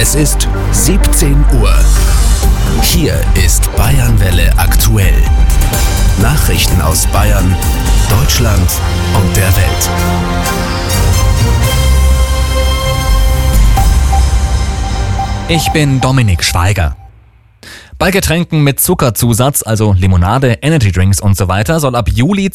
Es ist 17 Uhr. Hier ist Bayernwelle aktuell. Nachrichten aus Bayern, Deutschland und der Welt. Ich bin Dominik Schweiger. Bei Getränken mit Zuckerzusatz, also Limonade, Energydrinks und so weiter, soll ab Juli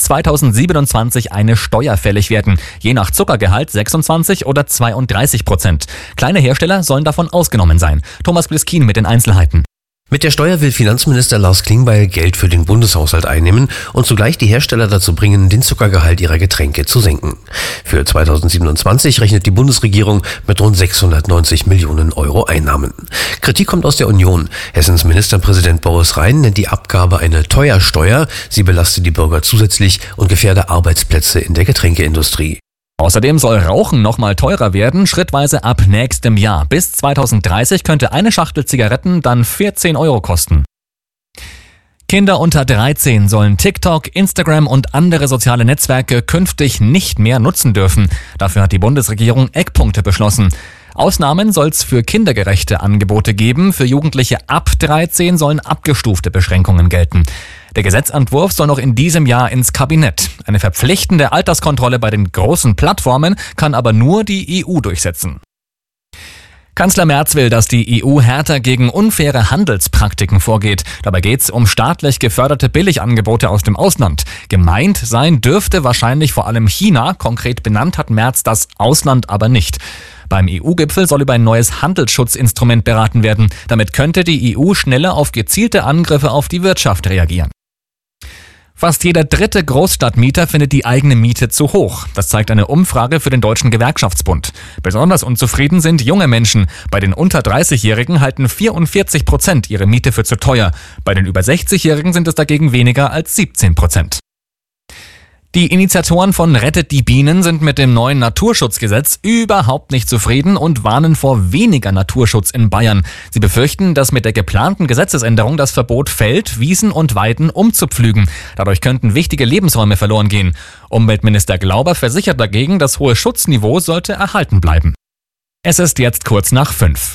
2027 eine Steuer fällig werden. Je nach Zuckergehalt 26 oder 32%. Kleine Hersteller sollen davon ausgenommen sein. Thomas Bliskin mit den Einzelheiten. Mit der Steuer will Finanzminister Lars Klingbeil Geld für den Bundeshaushalt einnehmen und zugleich die Hersteller dazu bringen, den Zuckergehalt ihrer Getränke zu senken. Für 2027 rechnet die Bundesregierung mit rund 690 Millionen Euro Einnahmen. Kritik kommt aus der Union. Hessens Ministerpräsident Boris Rhein nennt die Abgabe eine Teuersteuer. Sie belaste die Bürger zusätzlich und gefährde Arbeitsplätze in der Getränkeindustrie. Außerdem soll Rauchen nochmal teurer werden, schrittweise ab nächstem Jahr. Bis 2030 könnte eine Schachtel Zigaretten dann 14 Euro kosten. Kinder unter 13 sollen TikTok, Instagram und andere soziale Netzwerke künftig nicht mehr nutzen dürfen. Dafür hat die Bundesregierung Eckpunkte beschlossen. Ausnahmen soll es für kindergerechte Angebote geben. Für Jugendliche ab 13 sollen abgestufte Beschränkungen gelten. Der Gesetzentwurf soll noch in diesem Jahr ins Kabinett. Eine verpflichtende Alterskontrolle bei den großen Plattformen kann aber nur die EU durchsetzen. Kanzler Merz will, dass die EU härter gegen unfaire Handelspraktiken vorgeht. Dabei geht es um staatlich geförderte Billigangebote aus dem Ausland. Gemeint sein dürfte wahrscheinlich vor allem China. Konkret benannt hat Merz das Ausland aber nicht. Beim EU-Gipfel soll über ein neues Handelsschutzinstrument beraten werden. Damit könnte die EU schneller auf gezielte Angriffe auf die Wirtschaft reagieren. Fast jeder dritte Großstadtmieter findet die eigene Miete zu hoch. Das zeigt eine Umfrage für den Deutschen Gewerkschaftsbund. Besonders unzufrieden sind junge Menschen. Bei den unter 30-Jährigen halten 44% ihre Miete für zu teuer. Bei den über 60-Jährigen sind es dagegen weniger als 17%. Die Initiatoren von Rettet die Bienen sind mit dem neuen Naturschutzgesetz überhaupt nicht zufrieden und warnen vor weniger Naturschutz in Bayern. Sie befürchten, dass mit der geplanten Gesetzesänderung das Verbot fällt, Wiesen und Weiden umzupflügen. Dadurch könnten wichtige Lebensräume verloren gehen. Umweltminister Glauber versichert dagegen, das hohe Schutzniveau sollte erhalten bleiben. Es ist jetzt kurz nach 5.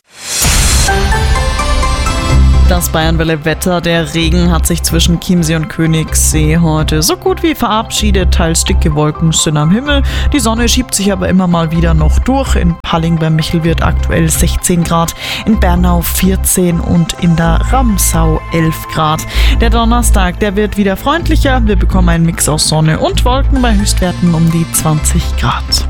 Das Bayernwelle-Wetter, der Regen hat sich zwischen Chiemsee und Königssee heute so gut wie verabschiedet. Teils dicke Wolken sind am Himmel. Die Sonne schiebt sich aber immer mal wieder noch durch. In Palling bei Michelwirt aktuell 16 Grad, in Bernau 14 und in der Ramsau 11 Grad. Der Donnerstag, der wird wieder freundlicher. Wir bekommen einen Mix aus Sonne und Wolken bei Höchstwerten um die 20 Grad.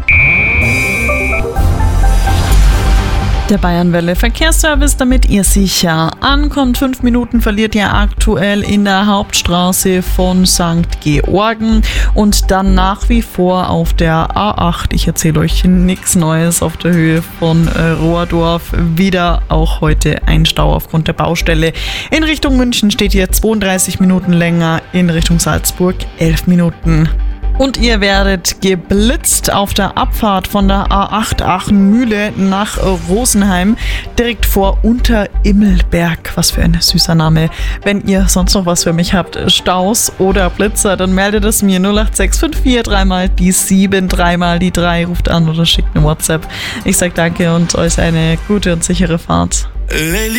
Der Bayernwelle Verkehrsservice, damit ihr sicher ankommt. 5 Minuten verliert ihr aktuell in der Hauptstraße von St. Georgen und dann nach wie vor auf der A8. Ich erzähle euch nichts Neues auf der Höhe von Rohrdorf. Wieder auch heute ein Stau aufgrund der Baustelle. In Richtung München steht hier 32 Minuten länger, in Richtung Salzburg 11 Minuten. Und ihr werdet geblitzt auf der Abfahrt von der A8 Aachen-Mühle nach Rosenheim, direkt vor Unterimmelberg. Was für ein süßer Name. Wenn ihr sonst noch was für mich habt, Staus oder Blitzer, dann meldet es mir 08654 3 die 7, 3 die 3, ruft an oder schickt eine WhatsApp. Ich sag danke und euch eine gute und sichere Fahrt.